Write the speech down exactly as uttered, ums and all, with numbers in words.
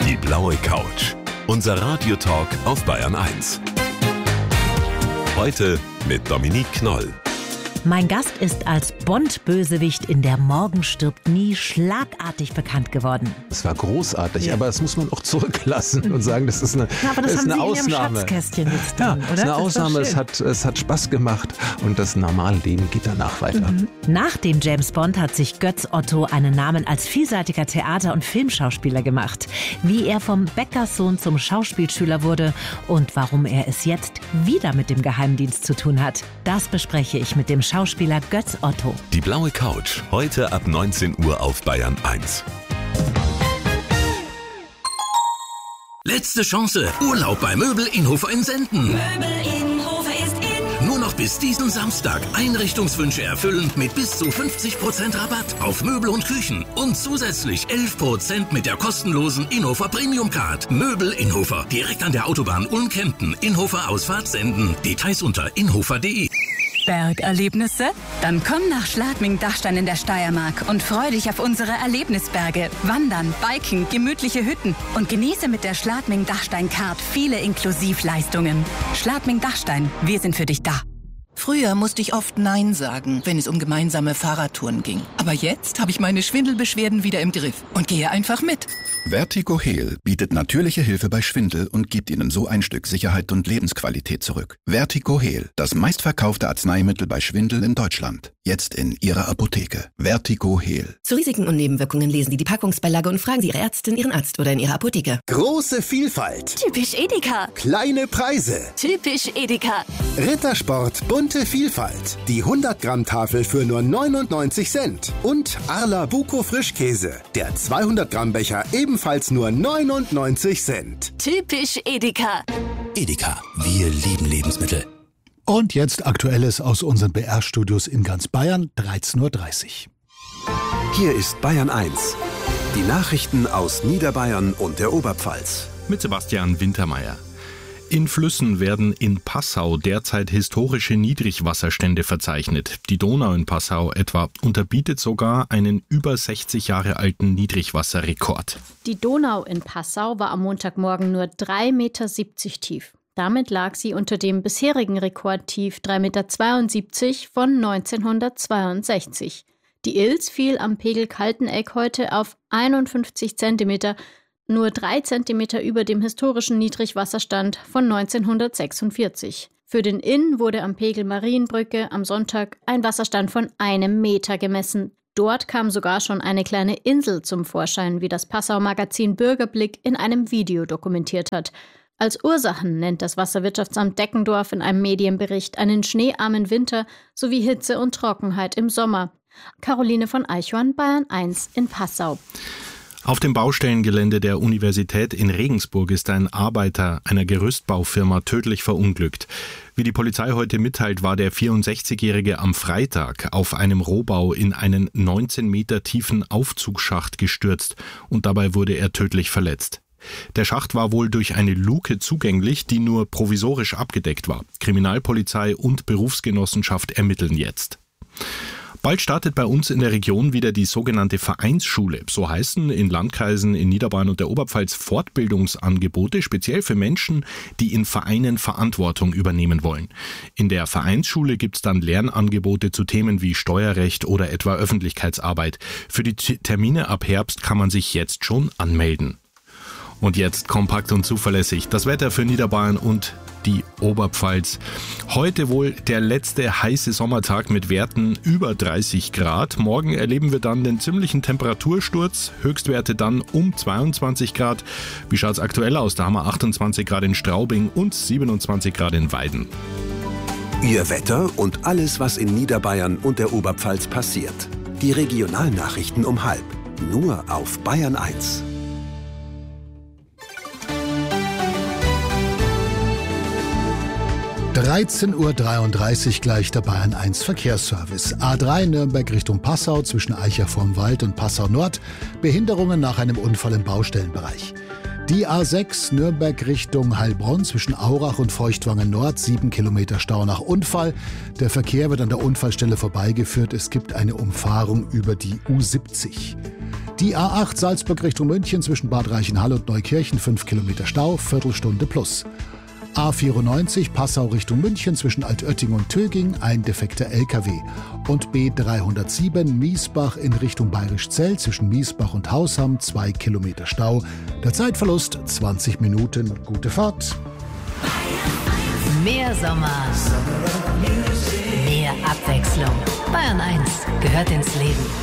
Die blaue Couch. Unser Radiotalk auf Bayern eins. Heute mit Dominique Knoll. Mein Gast ist als Bond-Bösewicht in Der Morgen stirbt nie schlagartig bekannt geworden. Es war großartig, Ja. aber das muss man auch zurücklassen und sagen, das ist eine, Ja, aber das, das ist haben eine Sie in Ihrem Ausnahme. Schatzkästchen jetzt Ja, drin, das oder? ist eine Das ist doch Ausnahme, es schön. hat, es hat Spaß gemacht und das normale Leben geht danach weiter. Mhm. Nach dem James Bond hat sich Götz Otto einen Namen als vielseitiger Theater- und Filmschauspieler gemacht. Wie er vom Bäckerssohn zum Schauspielschüler wurde und warum er es jetzt wieder mit dem Geheimdienst zu tun hat, das bespreche ich mit dem Schauspieler Götz Otto. Die blaue Couch. Heute ab neunzehn Uhr auf Bayern eins. Letzte Chance. Urlaub bei Möbel Inhofer in Senden. Möbel Inhofer ist in. Nur noch bis diesen Samstag. Einrichtungswünsche erfüllen mit bis zu fünfzig Prozent Rabatt auf Möbel und Küchen. Und zusätzlich elf Prozent mit der kostenlosen Inhofer Premium Card. Möbel Inhofer. Direkt an der Autobahn Ulm-Kempten. Inhofer Ausfahrt Senden. Details unter inhofer punkt de. Bergerlebnisse? Dann komm nach Schladming-Dachstein in der Steiermark und freu dich auf unsere Erlebnisberge. Wandern, Biken, gemütliche Hütten und genieße mit der Schladming-Dachstein-Card viele Inklusivleistungen. Schladming-Dachstein, wir sind für dich da. Früher musste ich oft Nein sagen, wenn es um gemeinsame Fahrradtouren ging. Aber jetzt habe ich meine Schwindelbeschwerden wieder im Griff und gehe einfach mit. Vertigo Heal bietet natürliche Hilfe bei Schwindel und gibt Ihnen so ein Stück Sicherheit und Lebensqualität zurück. Vertigo Heal, das meistverkaufte Arzneimittel bei Schwindel in Deutschland. Jetzt in Ihrer Apotheke. Vertigo Heal. Zu Risiken und Nebenwirkungen lesen Sie die Packungsbeilage und fragen Sie Ihre Ärztin, Ihren Arzt oder in Ihrer Apotheke. Große Vielfalt. Typisch Edeka. Kleine Preise. Typisch Edeka. Rittersport bunte Vielfalt. Die hundert Gramm Tafel für nur neunundneunzig Cent. Und Arla Buko Frischkäse. Der zweihundert Gramm Becher ebenfalls nur neunundneunzig Cent. Typisch Edeka. Edeka. Wir lieben Lebensmittel. Und jetzt Aktuelles aus unseren B R-Studios in ganz Bayern, dreizehn Uhr dreißig. Hier ist Bayern eins. Die Nachrichten aus Niederbayern und der Oberpfalz. Mit Sebastian Wintermeyer. In Flüssen werden in Passau derzeit historische Niedrigwasserstände verzeichnet. Die Donau in Passau etwa unterbietet sogar einen über sechzig Jahre alten Niedrigwasserrekord. Die Donau in Passau war am Montagmorgen nur drei Komma siebzig Meter tief. Damit lag sie unter dem bisherigen Rekordtief drei Komma zweiundsiebzig Meter von neunzehnhundertzweiundsechzig. Die Ilz fiel am Pegel Kalteneck heute auf einundfünfzig Zentimeter, nur drei Zentimeter über dem historischen Niedrigwasserstand von neunzehnhundertsechsundvierzig. Für den Inn wurde am Pegel Marienbrücke am Sonntag ein Wasserstand von einem Meter gemessen. Dort kam sogar schon eine kleine Insel zum Vorschein, wie das Passau-Magazin Bürgerblick in einem Video dokumentiert hat. Als Ursachen nennt das Wasserwirtschaftsamt Deckendorf in einem Medienbericht einen schneearmen Winter sowie Hitze und Trockenheit im Sommer. Caroline von Eichhorn, Bayern eins in Passau. Auf dem Baustellengelände der Universität in Regensburg ist ein Arbeiter einer Gerüstbaufirma tödlich verunglückt. Wie die Polizei heute mitteilt, war der vierundsechzigjährige am Freitag auf einem Rohbau in einen neunzehn Meter tiefen Aufzugsschacht gestürzt und dabei wurde er tödlich verletzt. Der Schacht war wohl durch eine Luke zugänglich, die nur provisorisch abgedeckt war. Kriminalpolizei und Berufsgenossenschaft ermitteln jetzt. Bald startet bei uns in der Region wieder die sogenannte Vereinsschule. So heißen in Landkreisen in Niederbayern und der Oberpfalz Fortbildungsangebote, speziell für Menschen, die in Vereinen Verantwortung übernehmen wollen. In der Vereinsschule gibt es dann Lernangebote zu Themen wie Steuerrecht oder etwa Öffentlichkeitsarbeit. Für die Termine ab Herbst kann man sich jetzt schon anmelden. Und jetzt kompakt und zuverlässig das Wetter für Niederbayern und die Oberpfalz. Heute wohl der letzte heiße Sommertag mit Werten über dreißig Grad. Morgen erleben wir dann den ziemlichen Temperatursturz. Höchstwerte dann um zweiundzwanzig Grad. Wie schaut es aktuell aus? Da haben wir achtundzwanzig Grad in Straubing und siebenundzwanzig Grad in Weiden. Ihr Wetter und alles, was in Niederbayern und der Oberpfalz passiert. Die Regionalnachrichten um halb. Nur auf Bayern eins. dreizehn Uhr dreiunddreißig gleich der Bayern eins Verkehrsservice. A drei Nürnberg Richtung Passau zwischen Eicher vorm Wald und Passau Nord. Behinderungen nach einem Unfall im Baustellenbereich. Die A sechs Nürnberg Richtung Heilbronn zwischen Aurach und Feuchtwangen Nord, sieben Kilometer Stau nach Unfall. Der Verkehr wird an der Unfallstelle vorbeigeführt. Es gibt eine Umfahrung über die U siebzig. Die A acht Salzburg Richtung München zwischen Bad Reichenhall und Neukirchen fünf Kilometer Stau, Viertelstunde plus. A vierundneunzig Passau Richtung München zwischen Altötting und Töging, ein defekter L K W. Und B dreihundertsieben Miesbach in Richtung Bayerischzell zwischen Miesbach und Hausham, zwei Kilometer Stau. Der Zeitverlust zwanzig Minuten. Gute Fahrt. Mehr Sommer, mehr Abwechslung. Bayern eins gehört ins Leben.